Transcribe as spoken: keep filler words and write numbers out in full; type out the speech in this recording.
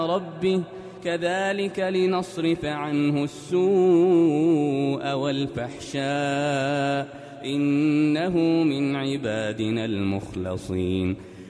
ربه كذلك لنصرف عنه السوء والفحشاء إنه من عبادنا المخلصين